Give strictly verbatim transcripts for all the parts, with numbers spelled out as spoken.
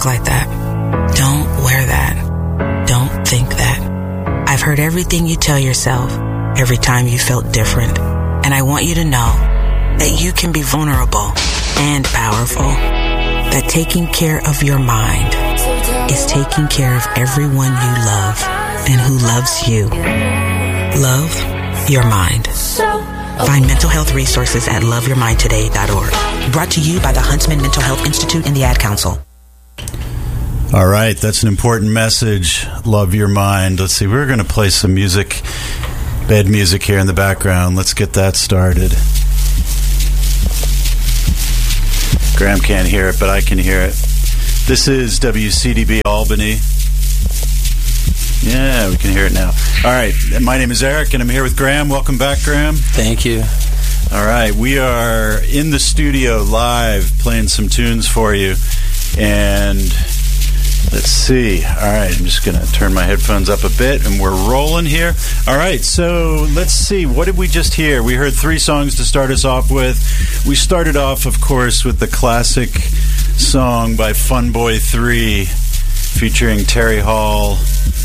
talk like that. Don't wear that. Don't think that. I've heard everything you tell yourself every time you felt different. And I want you to know that you can be vulnerable and powerful. That taking care of your mind is taking care of everyone you love and who loves you. Love your mind. Find mental health resources at love your mind today dot org. Brought to you by the Huntsman Mental Health Institute and the Ad Council. All right, that's an important message. Love your mind. Let's see, we're going to play some music, bed music here in the background. Let's get that started. Graham can't hear it, but I can hear it. This is W C D B Albany. Yeah, we can hear it now. All right, my name is Eric, and I'm here with Graham. Welcome back, Graham. Thank you. All right, we are in the studio live playing some tunes for you. And let's see. All right, I'm just going to turn my headphones up a bit, and we're rolling here. All right, so let's see. What did we just hear? We heard three songs to start us off with. We started off, of course, with the classic song by Fun Boy three featuring Terry Hall,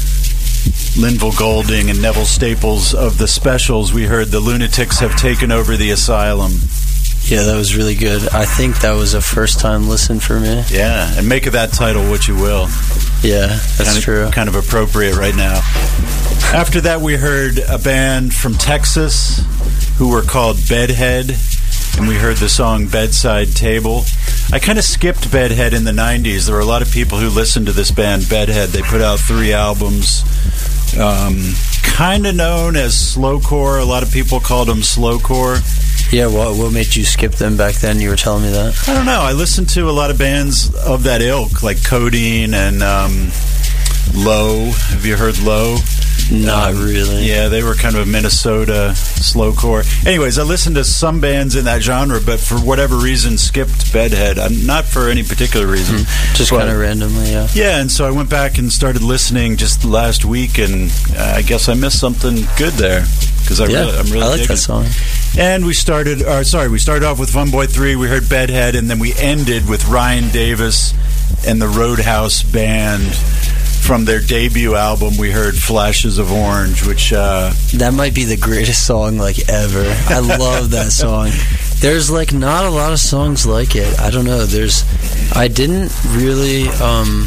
Linval Golding, and Neville Staples of the Specials. We heard The Lunatics Have Taken Over the Asylum. Yeah, that was really good. I think that was a first-time listen for me. Yeah, and make of that title what you will. Yeah, that's kind of, true. Kind of appropriate right now. After that, we heard a band from Texas who were called Bedhead, and we heard the song Bedside Table. I kind of skipped Bedhead in the nineties. There were a lot of people who listened to this band, Bedhead. They put out three albums, um, kind of known as slowcore. A lot of people called them slowcore. Yeah, what what made you skip them back then? You were telling me that. I don't know. I listened to a lot of bands of that ilk, like Codeine and um, Low. Have you heard Low? Not um, really. Yeah, they were kind of a Minnesota slowcore. Anyways, I listened to some bands in that genre, but for whatever reason, skipped Bedhead. I'm not for any particular reason. Mm, just kind of randomly, yeah. Yeah, and so I went back and started listening just last week, and uh, I guess I missed something good there. Because I yeah, really, I'm really I like that song. And we started, or sorry, we started off with Fun Boy three, we heard Bedhead, and then we ended with Ryan Davis and the Roadhouse Band. From their debut album, we heard Flashes of Orange, which... Uh, that might be the greatest song, like, ever. I love that song. There's, like, not a lot of songs like it. I don't know. There's... I didn't really... Um,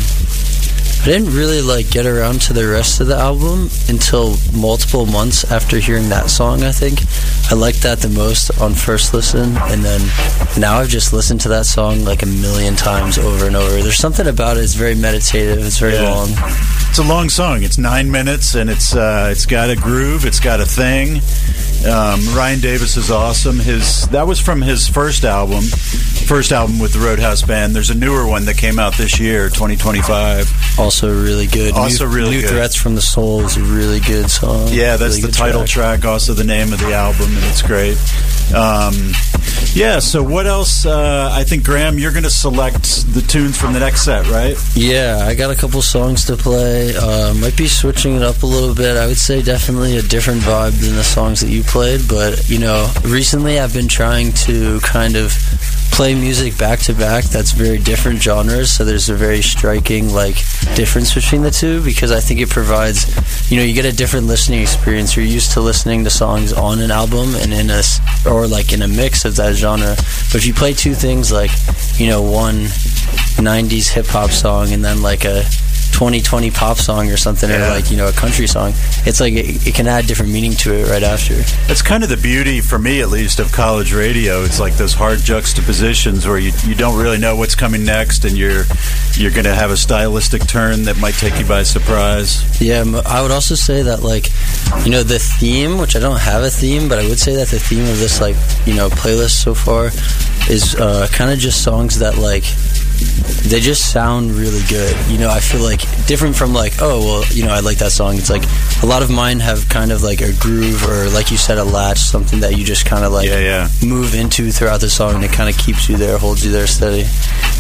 I didn't really, like, get around to the rest of the album until multiple months after hearing that song, I think. I liked that the most on first listen, and then now I've just listened to that song, like, a million times over and over. There's something about it. It's very meditative. It's very yeah. long. It's a long song. It's nine minutes, and it's uh, it's got a groove. It's got a thing. Um, Ryan Davis is awesome. His That was from his first album, first album with the Roadhouse Band. There's a newer one that came out this year, twenty twenty-five. Also really good. Also New, really New good. Threats from the Soul is a really good song. Yeah, that's really the title track. track, also the name of the album, and it's great. Um, yeah, so what else? Uh, I think, Graham, you're going to select the tunes from the next set, right? Yeah, I got a couple songs to play. Uh, might be switching it up a little bit. I would say definitely a different vibe than the songs that you played, but, you know, recently I've been trying to kind of play music back to back that's very different genres, so there's a very striking like difference between the two, because I think it provides, you know, you get a different listening experience. You're used to listening to songs on an album and in a or like in a mix of that genre, but if you play two things, like, you know, one nineties hip hop song and then like a twenty twenty pop song or something, yeah. or like, you know, a country song, it's like it, it can add different meaning to it right after. That's kind of the beauty, for me at least, of college radio. It's like those hard juxtapositions where you you don't really know what's coming next, and you're you're going to have a stylistic turn that might take you by surprise. Yeah, I would also say that, like, you know, the theme, which I don't have a theme, but I would say that the theme of this, like, you know, playlist so far is uh, kind of just songs that, like, they just sound really good. You know, I feel like different from like, oh, well, you know, I like that song. It's like a lot of mine have kind of like a groove, or like you said, a latch, something that you just kind of like yeah, yeah. move into throughout the song, and it kind of keeps you there, holds you there steady.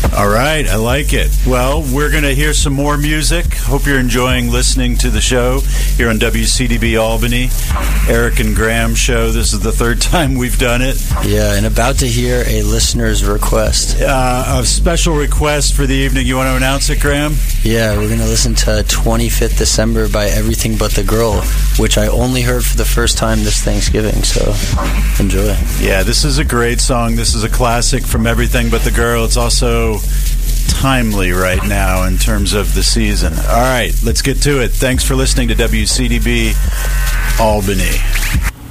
All right, I like it. Well, we're going to hear some more music. Hope you're enjoying listening to the show here on W C D B Albany. Eric and Graham show. This is the third time we've done it. Yeah, and about to hear a listener's request. Uh, a special request for the evening. You want to announce it, Graham? Yeah, we're going to listen to twenty-fifth December by Everything But the Girl, which I only heard for the first time this Thanksgiving, so enjoy. Yeah, this is a great song. This is a classic from Everything But the Girl. It's also timely right now in terms of the season. All right, let's get to it. Thanks for listening to W C D B Albany.